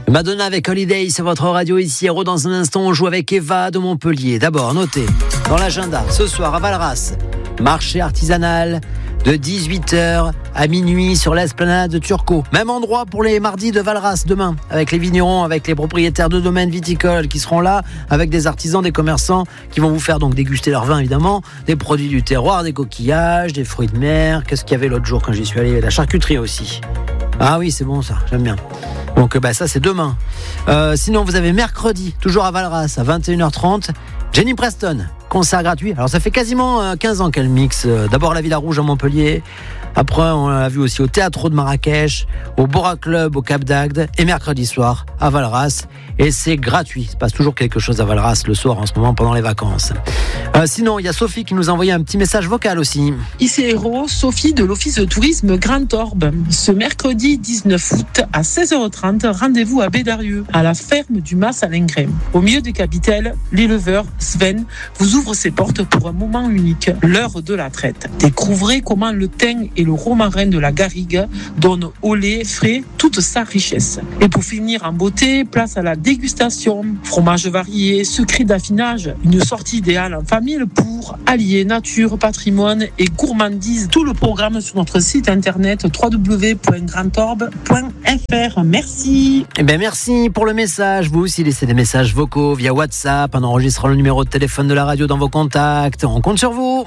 Madonna avec Holiday, c'est votre radio ici. Héros, dans un instant, on joue avec Eva de Montpellier. D'abord, notez dans l'agenda, ce soir à Valras, marché artisanal de 18h à minuit sur l'esplanade de Turcot. Même endroit pour les mardis de Valras demain, avec les vignerons, avec les propriétaires de domaines viticoles qui seront là, avec des artisans, des commerçants qui vont vous faire donc déguster leur vin évidemment, des produits du terroir, des coquillages, des fruits de mer. Qu'est-ce qu'il y avait l'autre jour quand j'y suis allé? La charcuterie aussi. Ah oui, c'est bon ça, j'aime bien. Donc ça c'est demain. Sinon vous avez mercredi, toujours à Valras, à 21h30, Jenny Preston, concert gratuit. Alors ça fait quasiment 15 ans qu'elle mixe. D'abord la Villa Rouge à Montpellier, après on l'a vu aussi au Théâtre de Marrakech, au Bora Club au Cap d'Agde, et mercredi soir à Valras. Et c'est gratuit. Il se passe toujours quelque chose à Valras le soir en ce moment pendant les vacances. Sinon, il y a Sophie qui nous a envoyé un petit message vocal aussi. Ici Héros, Sophie de l'Office de tourisme Grand Orbe. Ce mercredi 19 août à 16h30, rendez-vous à Bédarieux, à la ferme du Mas à Lingrem. Au milieu des capitales, l'éleveur Sven vous ouvre ses portes pour un moment unique, l'heure de la traite. Découvrez comment le thym et le romarin de la garrigue donnent au lait frais toute sa richesse. Et pour finir en beauté, place à la dégustation, fromage varié, secret d'affinage, une sortie idéale en famille pour allier nature, patrimoine et gourmandise. Tout le programme sur notre site internet www.grandorbe.fr. Merci. Eh bien merci pour le message. Vous aussi laissez des messages vocaux via WhatsApp en enregistrant le numéro de téléphone de la radio dans vos contacts. On compte sur vous.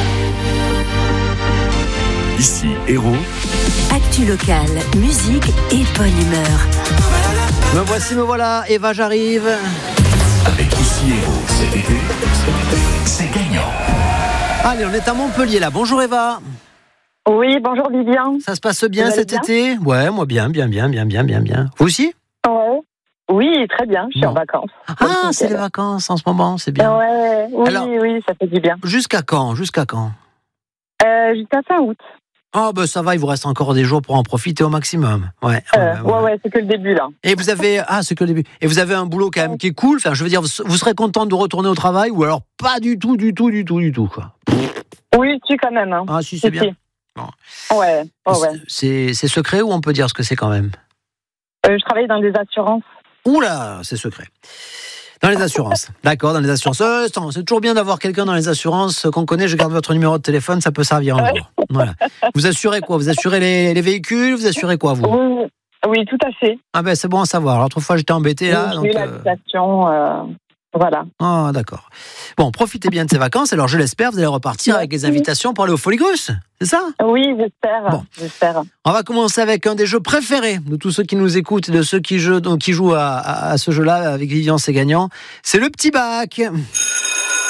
Ici Héros. Actu locale, musique et bonne humeur. Me voici, me voilà. Eva, j'arrive. Avec Ici Héros cet été, c'est gagnant. Allez, on est à Montpellier là. Bonjour Eva. Oui, bonjour Vivien. Ça se passe bien cet bien été? Ouais, moi bien. Vous aussi? Ouais. Oui, très bien, je suis en vacances. Ah, c'est les vacances en ce moment, c'est bien. Ouais, oui, alors, oui, ça fait du bien. Jusqu'à quand? Jusqu'à fin août. Ah ça va, il vous reste encore des jours pour en profiter au maximum. Ouais, c'est que le début là. Et vous avez c'est que le début. Et vous avez un boulot quand même qui est cool. Enfin, je veux dire, vous serez contente de retourner au travail ou alors pas du tout quoi. Oui, si quand même. Hein. Ah si, c'est bien. Bon. Ouais. C'est secret ou on peut dire ce que c'est quand même? Je travaille dans des assurances. Oula, c'est secret. Dans les assurances. D'accord, dans les assurances. C'est toujours bien d'avoir quelqu'un dans les assurances qu'on connaît. Je garde votre numéro de téléphone, ça peut servir un jour. Voilà. Vous assurez quoi? Vous assurez les véhicules? Vous assurez quoi, vous? Oui, tout à fait. Ah c'est bon à savoir. L'autre fois, j'étais embêté là. Oui, l'habitation, voilà. Ah, d'accord. Bon, profitez bien de ces vacances. Alors, je l'espère, vous allez repartir avec des invitations pour aller au Foligrus, c'est ça? Oui, j'espère. Bon. J'espère. On va commencer avec un des jeux préférés de tous ceux qui nous écoutent et de ceux qui jouent à ce jeu-là avec Vivian, c'est gagnant. C'est le petit bac.